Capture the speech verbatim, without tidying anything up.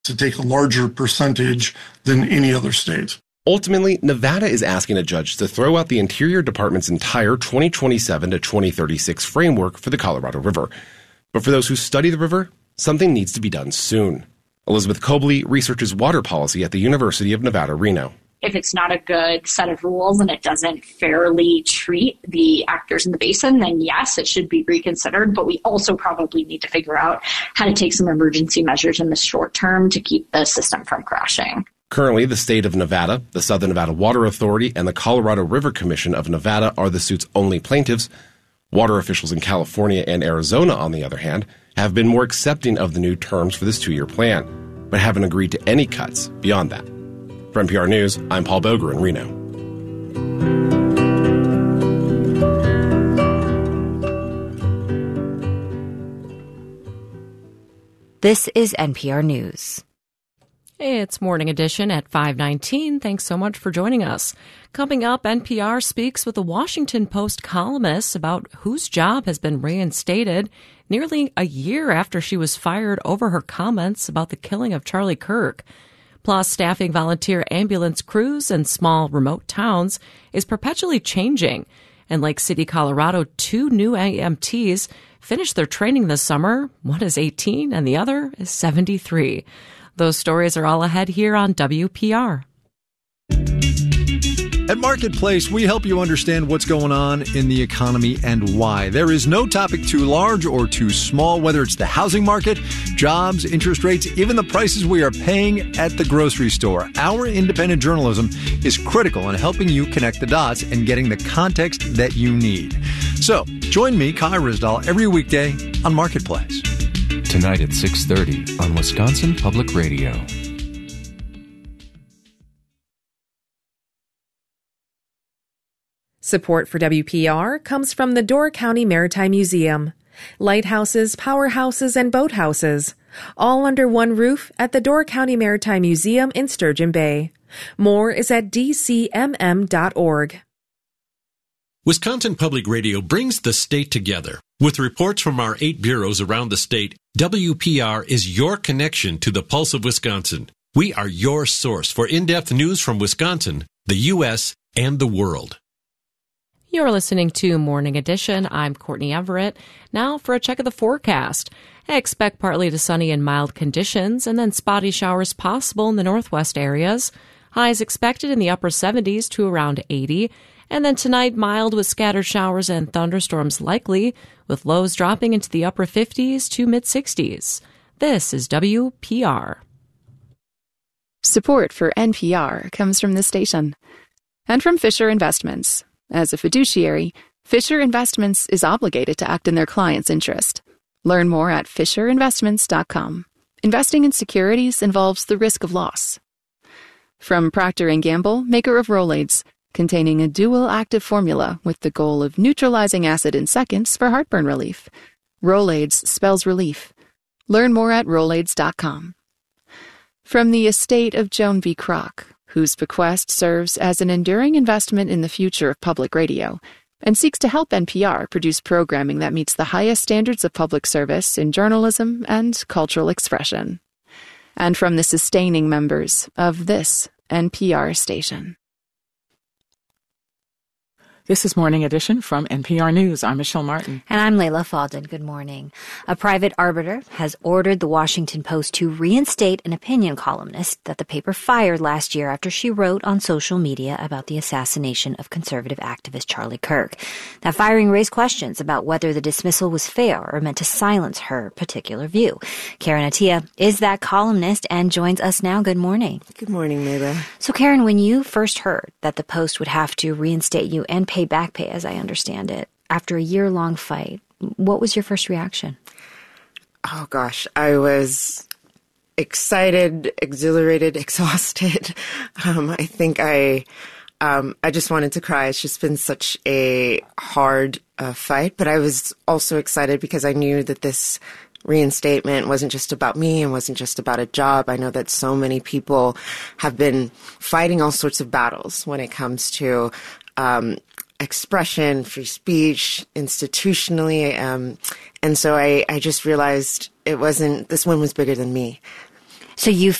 to take a larger percentage than any other state. Ultimately, Nevada is asking a judge to throw out the Interior Department's entire twenty twenty-seven to twenty thirty-six framework for the Colorado River. But for those who study the river, something needs to be done soon. Elizabeth Cobley researches water policy at the University of Nevada, Reno. If it's not a good set of rules and it doesn't fairly treat the actors in the basin, then yes, it should be reconsidered. But we also probably need to figure out how to take some emergency measures in the short term to keep the system from crashing. Currently, the state of Nevada, the Southern Nevada Water Authority, and the Colorado River Commission of Nevada are the suit's only plaintiffs. Water officials in California and Arizona, on the other hand, have been more accepting of the new terms for this two-year plan, but haven't agreed to any cuts beyond that. For N P R News, I'm Paul Boger in Reno. This is N P R News. It's Morning Edition at five nineteen. Thanks so much for joining us. Coming up, N P R speaks with the Washington Post columnist about whose job has been reinstated nearly a year after she was fired over her comments about the killing of Charlie Kirk. Plus, staffing volunteer ambulance crews in small, remote towns is perpetually changing. In Lake City, Colorado, two new A M Ts finished their training this summer. One is eighteen and the other is seventy-three. Those stories are all ahead here on W P R. At Marketplace, we help you understand what's going on in the economy and why. There is no topic too large or too small, whether it's the housing market, jobs, interest rates, even the prices we are paying at the grocery store. Our independent journalism is critical in helping you connect the dots and getting the context that you need. So, join me, Kai Ryssdal, every weekday on Marketplace. Tonight at six thirty on Wisconsin Public Radio. Support for W P R comes from the Door County Maritime Museum. Lighthouses, powerhouses, and boathouses, all under one roof at the Door County Maritime Museum in Sturgeon Bay. More is at d c m m dot org. Wisconsin Public Radio brings the state together. With reports from our eight bureaus around the state, W P R is your connection to the pulse of Wisconsin. We are your source for in-depth news from Wisconsin, the U S, and the world. You're listening to Morning Edition. I'm Courtney Everett. Now for a check of the forecast. I expect partly to sunny and mild conditions and then spotty showers possible in the northwest areas. Highs expected in the upper seventies to around eighty. And then tonight, mild with scattered showers and thunderstorms likely, with lows dropping into the upper fifties to mid-sixties. This is W P R. Support for N P R comes from this station and from Fisher Investments. As a fiduciary, Fisher Investments is obligated to act in their client's interest. Learn more at fisher investments dot com. Investing in securities involves the risk of loss. From Procter and Gamble, maker of Rolaids, containing a dual active formula with the goal of neutralizing acid in seconds for heartburn relief. Rolaids spells relief. Learn more at rolaids dot com. From the estate of Joan V. Kroc, whose bequest serves as an enduring investment in the future of public radio, and seeks to help N P R produce programming that meets the highest standards of public service in journalism and cultural expression. And from the sustaining members of this N P R station. This is Morning Edition from N P R News. I'm Michelle Martin. And I'm Layla Faldin. Good morning. A private arbiter has ordered the Washington Post to reinstate an opinion columnist that the paper fired last year after she wrote on social media about the assassination of conservative activist Charlie Kirk. That firing raised questions about whether the dismissal was fair or meant to silence her particular view. Karen Attia is that columnist and joins us now. Good morning. Good morning, Layla. So, Karen, when you first heard that the Post would have to reinstate you and pay back pay, as I understand it, after a year-long fight, what was your first reaction? Oh, gosh. I was excited, exhilarated, exhausted. Um, I think I um, I just wanted to cry. It's just been such a hard uh, fight. But I was also excited because I knew that this reinstatement wasn't just about me and wasn't just about a job. I know that so many people have been fighting all sorts of battles when it comes to um, expression, free speech, institutionally. Um, and so I, I just realized it wasn't, this one was bigger than me. So you